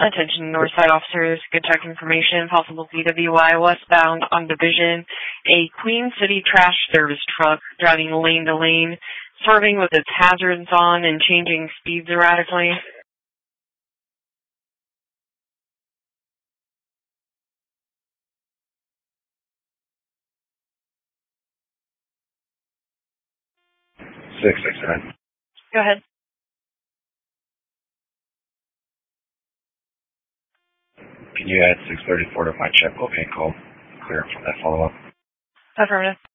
Attention Northside officers, good check information, possible DWI westbound on Division. A Queen City trash service truck driving lane to lane, swerving with its hazards on and changing speeds erratically. Six, 669. Go ahead. Can you add 634 to my checkbook and call clear for that follow-up? Affirmative.